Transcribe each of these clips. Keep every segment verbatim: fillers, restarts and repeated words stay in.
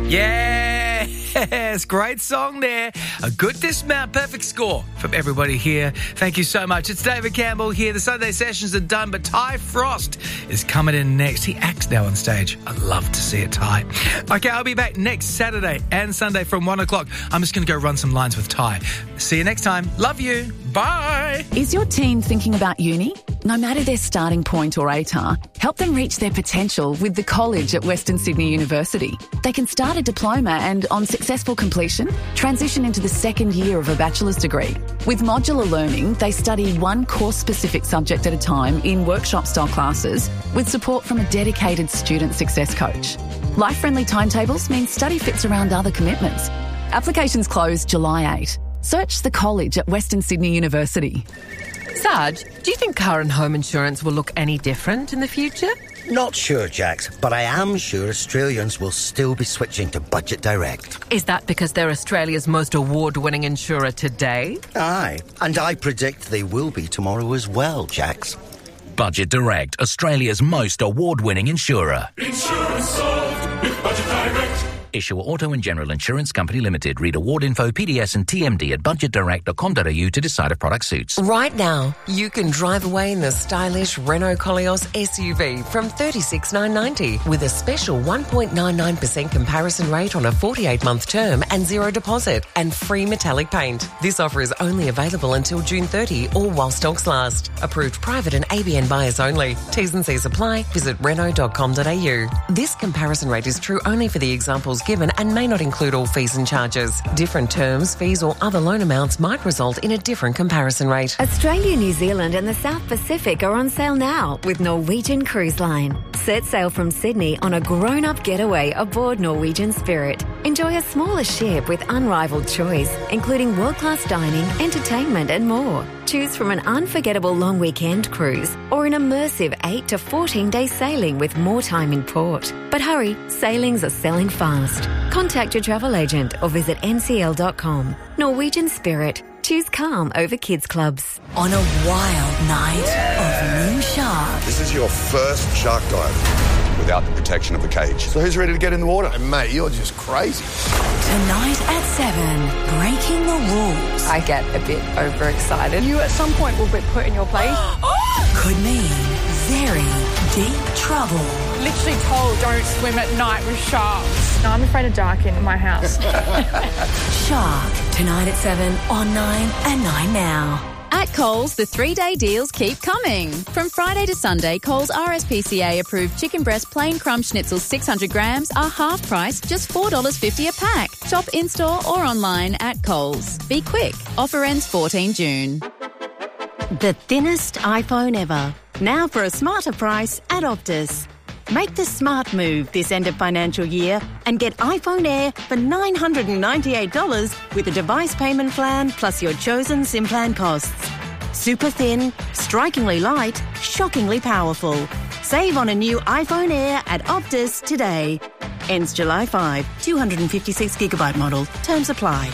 Yes, great song there. A good dismount, perfect score from everybody here. Thank you so much. It's David Campbell here. The Sunday sessions are done, but Ty Frost is coming in next. He acts now on stage. I'd love to see it, Ty. Okay, I'll be back next Saturday and Sunday from one o'clock. I'm just going to go run some lines with Ty. See you next time. Love you. Bye. Is your teen thinking about uni? No matter their starting point or A T A R, help them reach their potential with the college at Western Sydney University. They can start a diploma and, on successful completion, transition into the second year of a bachelor's degree. With modular learning, they study one course-specific subject at a time in workshop-style classes with support from a dedicated student success coach. Life-friendly timetables mean study fits around other commitments. Applications close July eighth. Search the college at Western Sydney University. Sarge, do you think car and home insurance will look any different in the future? Not sure, Jax, but I am sure Australians will still be switching to Budget Direct. Is that because they're Australia's most award-winning insurer today? Aye, and I predict they will be tomorrow as well, Jax. Budget Direct, Australia's most award-winning insurer. Insurance solved with Budget Direct. Issuer Auto and General Insurance Company Limited. Read award info, P D S and T M D at budget direct dot com dot a u to decide if product suits. Right now, you can drive away in the stylish Renault Koleos S U V from thirty-six thousand nine hundred ninety with a special one point nine nine percent comparison rate on a forty-eight month term and zero deposit and free metallic paint. This offer is only available until June thirtieth or while stocks last. Approved private and A B N buyers only. T's and C's apply. Visit renault dot com dot a u. This comparison rate is true only for the examples given and may not include all fees and charges. Different terms, fees or other loan amounts might result in a different comparison rate. Australia, New Zealand and the South Pacific are on sale now with Norwegian Cruise Line. Set sail from Sydney on a grown-up getaway aboard Norwegian Spirit. Enjoy a smaller ship with unrivaled choice, including world-class dining, entertainment and more. Choose from an unforgettable long weekend cruise or an immersive eight to fourteen day sailing with more time in port. But hurry, sailings are selling fast. Contact your travel agent or visit n c l dot com. Norwegian Spirit. Choose calm over kids clubs. On a wild night of new sharks. This is your first shark dive without the protection of the cage. So who's ready to get in the water? And mate, you're just crazy. Tonight at seven, breaking the rules. I get a bit overexcited. You at some point will be put in your place. Could mean very deep trouble. Literally told don't swim at night with sharks. No, I'm afraid of dark in my house. Shark, tonight at seven on nine and nine now. At Coles, the three-day deals keep coming. From Friday to Sunday, Coles R S P C A-approved chicken breast plain crumb schnitzel six hundred grams are half price, just four dollars fifty a pack. Shop in-store or online at Coles. Be quick. Offer ends fourteenth June. The thinnest iPhone ever. Now for a smarter price at Optus. Make the smart move this end of financial year and get iPhone Air for nine hundred ninety-eight dollars with a device payment plan plus your chosen SIM plan costs. Super thin, strikingly light, shockingly powerful. Save on a new iPhone Air at Optus today. Ends July fifth. two hundred fifty-six gigabyte model. Terms apply.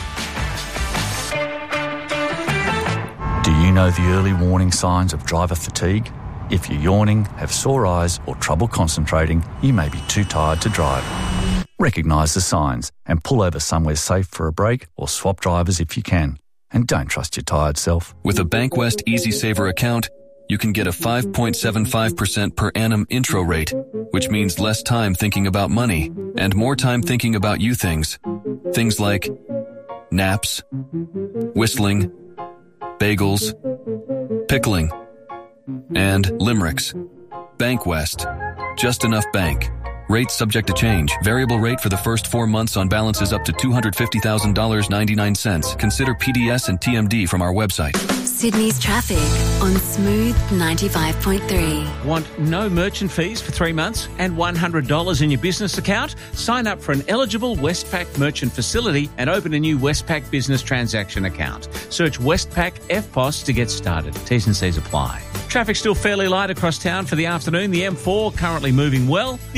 Do you know the early warning signs of driver fatigue? If you're yawning, have sore eyes or trouble concentrating, you may be too tired to drive. Recognise the signs and pull over somewhere safe for a break or swap drivers if you can. And don't trust your tired self. With a Bankwest EasySaver account, you can get a five point seven five percent per annum intro rate, which means less time thinking about money and more time thinking about you things. Things like naps, whistling, bagels, pickling, and limericks. Bankwest. Just enough bank. Rates subject to change. Variable rate for the first four months on balances up to two hundred fifty thousand dollars and ninety-nine cents. Consider P D S and T M D from our website. Sydney's traffic on Smooth ninety-five point three. Want no merchant fees for three months and one hundred dollars in your business account? Sign up for an eligible Westpac merchant facility and open a new Westpac business transaction account. Search Westpac F P O S to get started. T's and C's apply. Traffic still fairly light across town for the afternoon. The M four currently moving well. The M one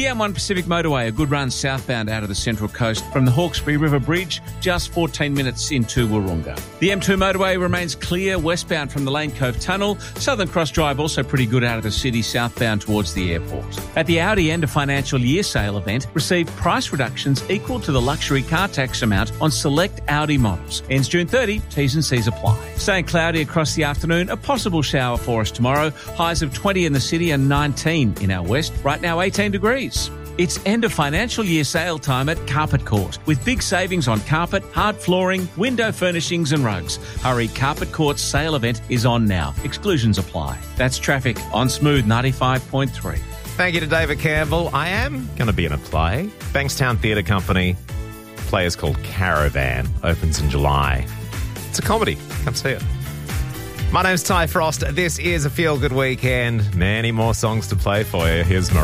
Pacific Motorway, a good run southbound out of the Central Coast from the Hawkesbury River Bridge, just fourteen minutes into Wahroonga. The M two motorway remains clear westbound from the Lane Cove Tunnel. Southern Cross Drive also pretty good out of the city southbound towards the airport. At the Audi end of financial year sale event, receive price reductions equal to the luxury car tax amount on select Audi models. Ends June thirtieth, T's and C's apply. Staying cloudy across the afternoon, a possible shower for us tomorrow. Highs of twenty in the city and nineteen in our west. Right now, eighteen degrees. It's end of financial year sale time at Carpet Court with big savings on carpet, hard flooring, window furnishings and rugs. Hurry, Carpet Court's sale event is on now. Exclusions apply. That's traffic on Smooth ninety-five point three. Thank you to David Campbell. I am going to be in a play. Bankstown Theatre Company. Play is called Caravan. Opens in July. It's a comedy. Come see it. My name's Ty Frost. This is a feel-good weekend. Many more songs to play for you. Here's Mariah.